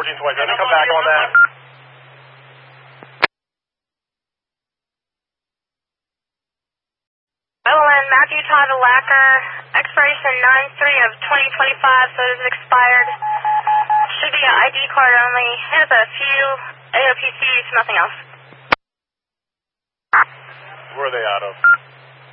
1320. Let me come back on that. Evelyn, Matthew Todd Lacker, expiration 9/3 of 2025, so it is expired. Should be an ID card only. Has a few AOPCs, nothing else. Where are they out of?